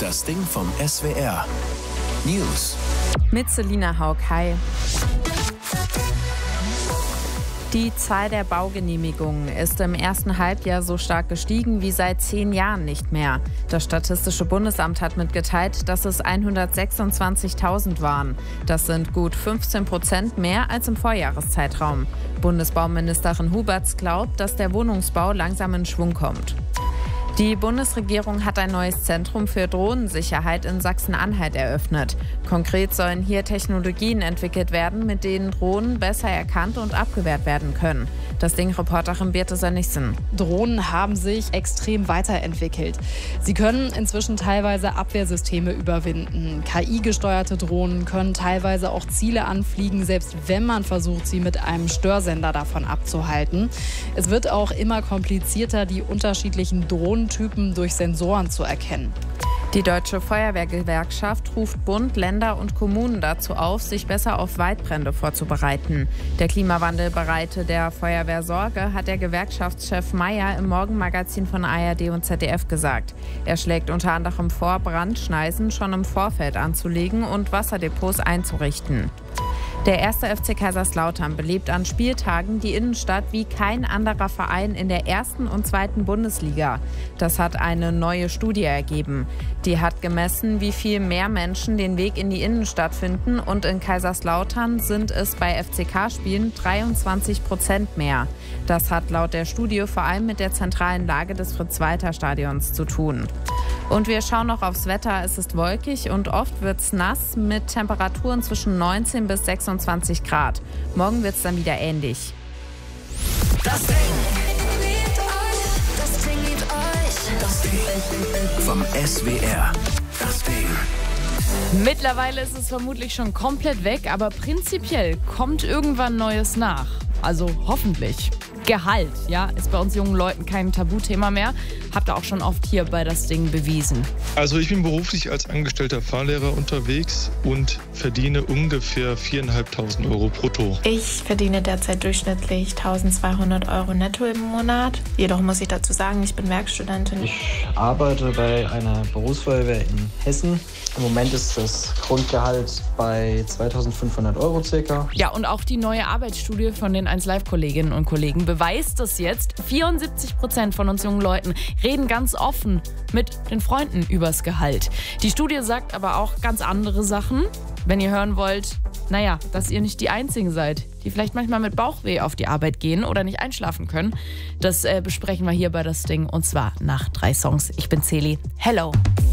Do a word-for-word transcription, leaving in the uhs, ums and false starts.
Das Ding vom S W R. News. Mit Selina Haug. Hi. Die Zahl der Baugenehmigungen ist im ersten Halbjahr so stark gestiegen wie seit zehn Jahren nicht mehr. Das Statistische Bundesamt hat mitgeteilt, dass es hundertsechsundzwanzigtausend waren. Das sind gut fünfzehn Prozent mehr als im Vorjahreszeitraum. Bundesbauministerin Huberts glaubt, dass der Wohnungsbau langsam in Schwung kommt. Die Bundesregierung hat ein neues Zentrum für Drohnensicherheit in Sachsen-Anhalt eröffnet. Konkret sollen hier Technologien entwickelt werden, mit denen Drohnen besser erkannt und abgewehrt werden können. Das Ding-Reporterin Birte Sönnigsen. Drohnen haben sich extrem weiterentwickelt. Sie können inzwischen teilweise Abwehrsysteme überwinden. K I-gesteuerte Drohnen können teilweise auch Ziele anfliegen, selbst wenn man versucht, sie mit einem Störsender davon abzuhalten. Es wird auch immer komplizierter, die unterschiedlichen Drohnentypen durch Sensoren zu erkennen. Die Deutsche Feuerwehrgewerkschaft ruft Bund, Länder und Kommunen dazu auf, sich besser auf Waldbrände vorzubereiten. Der Klimawandel bereite der Feuerwehr Sorge, hat der Gewerkschaftschef Mayer im Morgenmagazin von A R D und Z D F gesagt. Er schlägt unter anderem vor, Brandschneisen schon im Vorfeld anzulegen und Wasserdepots einzurichten. Der erste F C Kaiserslautern belebt an Spieltagen die Innenstadt wie kein anderer Verein in der ersten und zweiten Bundesliga. Das hat eine neue Studie ergeben. Die hat gemessen, wie viel mehr Menschen den Weg in die Innenstadt finden, und in Kaiserslautern sind es bei F C K-Spielen dreiundzwanzig Prozent mehr. Das hat laut der Studie vor allem mit der zentralen Lage des Fritz-Walter-Stadions zu tun. Und wir schauen noch aufs Wetter. Es ist wolkig und oft wird es nass mit Temperaturen zwischen neunzehn bis sechsundzwanzig Grad. Morgen wird es dann wieder ähnlich. Das Ding. Das Ding liebt euch. Das Ding vom S W R. Das Ding. Mittlerweile ist es vermutlich schon komplett weg, aber prinzipiell kommt irgendwann Neues nach. Also hoffentlich. Gehalt, ja, ist bei uns jungen Leuten kein Tabuthema mehr. Habt ihr auch schon oft hier bei das Ding bewiesen. Also ich bin beruflich als angestellter Fahrlehrer unterwegs und verdiene ungefähr viertausendfünfhundert Euro brutto. Ich verdiene derzeit durchschnittlich eintausendzweihundert Euro netto im Monat. Jedoch muss ich dazu sagen, ich bin Werkstudentin. Ich arbeite bei einer Berufsfeuerwehr in Hessen. Im Moment ist das Grundgehalt bei zweitausendfünfhundert Euro circa. Ja, und auch die neue Arbeitsstudie von den eins Live-Kolleginnen und Kollegen beweist das jetzt. vierundsiebzig Prozent von uns jungen Leuten reden ganz offen mit den Freunden übers Gehalt. Die Studie sagt aber auch ganz andere Sachen. Wenn ihr hören wollt, naja, dass ihr nicht die Einzigen seid, die vielleicht manchmal mit Bauchweh auf die Arbeit gehen oder nicht einschlafen können. Das äh, besprechen wir hier bei das Ding, und zwar nach drei Songs. Ich bin Celi. Hello.